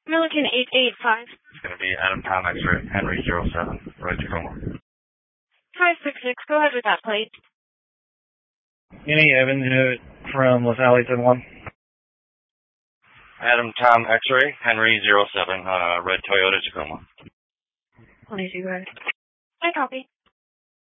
Milliken 885. It's going to be Adam Tom X-ray, Henry 07, Red Tacoma. 566, go ahead with that plate. Any Evan from LaSalle 71. Adam Tom X-ray, Henry 07, Red Toyota Tacoma. Please, you guys. I copy.